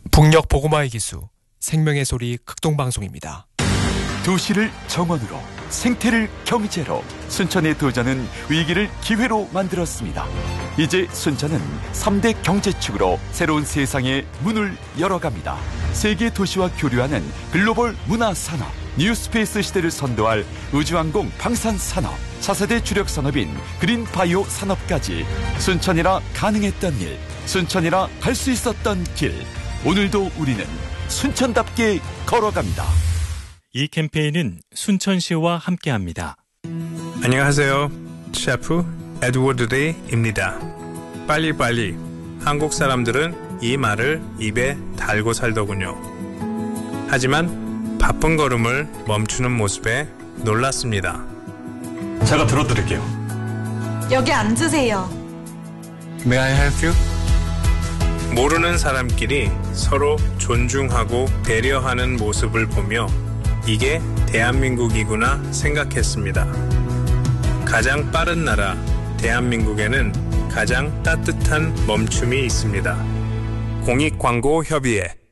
북녘 보고마의 기수 생명의 소리 극동방송입니다. 도시를 정원으로, 생태를 경제로, 순천의 도전은 위기를 기회로 만들었습니다. 이제 순천은 3대 경제축으로 새로운 세상의 문을 열어갑니다. 세계 도시와 교류하는 글로벌 문화산업, 뉴스페이스 시대를 선도할 우주항공 방산산업, 차세대 주력 산업인 그린바이오 산업까지 순천이라 가능했던 일, 순천이라 갈 수 있었던 길, 오늘도 우리는 순천답게 걸어갑니다. 이 캠페인은 순천시와 함께합니다. 안녕하세요. 셰프 에드워드 데이입니다. 빨리빨리. 한국 사람들은 이 말을 입에 달고 살더군요. 하지만 바쁜 걸음을 멈추는 모습에 놀랐습니다. 제가 들어드릴게요. 여기 앉으세요. May I help you? 모르는 사람끼리 서로 존중하고 배려하는 모습을 보며 이게 대한민국이구나 생각했습니다. 가장 빠른 나라 대한민국에는 가장 따뜻한 멈춤이 있습니다. 공익광고협의회